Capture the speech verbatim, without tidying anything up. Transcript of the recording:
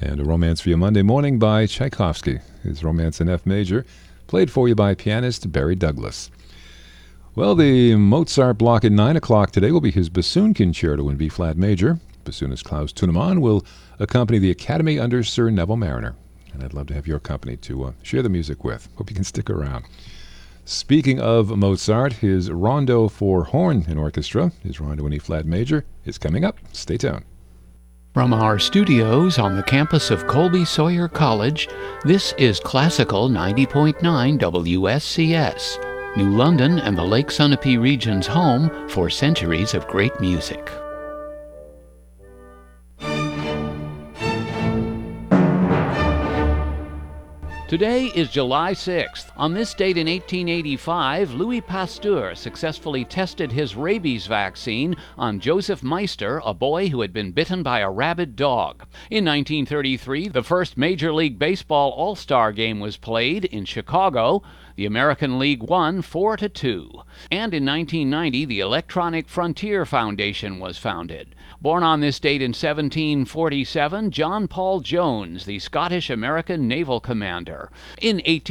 And a romance for you Monday morning by Tchaikovsky. His Romance in F major, played for you by pianist Barry Douglas. Well, the Mozart block at nine o'clock today will be his bassoon concerto in B-flat major. Bassoonist Klaus Tunemann will accompany the Academy under Sir Neville Marriner. And I'd love to have your company to uh, share the music with. Hope you can stick around. Speaking of Mozart, his Rondo for Horn and Orchestra, his Rondo in E-flat major, is coming up. Stay tuned. From our studios on the campus of Colby Sawyer College, this is Classical ninety point nine W S C S, New London and the Lake Sunapee region's home for centuries of great music. Today is July sixth. On this date in eighteen eighty-five, Louis Pasteur successfully tested his rabies vaccine on Joseph Meister, a boy who had been bitten by a rabid dog. In nineteen thirty-three, the first Major League Baseball All-Star game was played in Chicago. The American League won four to two. And in nineteen ninety, the Electronic Frontier Foundation was founded. Born on this date in seventeen forty-seven, John Paul Jones, the Scottish-American naval commander. In eighteen